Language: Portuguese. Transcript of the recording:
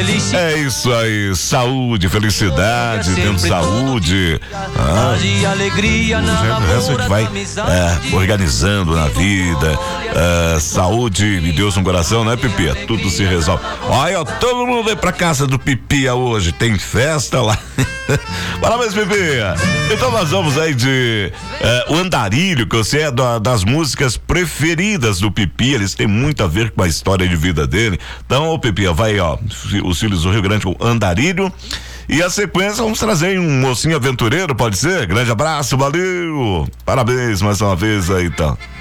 É isso aí, saúde, felicidade, tendo saúde. O resto a gente vai organizando na vida. Saúde e Deus no coração, né, Pipia? Tudo se resolve. Olha, ó, todo mundo vai pra casa do Pipia hoje, tem festa lá. Parabéns, Pipia. Então nós vamos aí de o Andarilho, que você é das músicas preferidas do Pipia, eles têm muito a ver com a história de vida dele. Então, ô Pipia, vai, ó, os filhos do Rio Grande, o Andarilho. E a sequência, vamos trazer um mocinho aventureiro, pode ser? Grande abraço, valeu! Parabéns mais uma vez aí, então.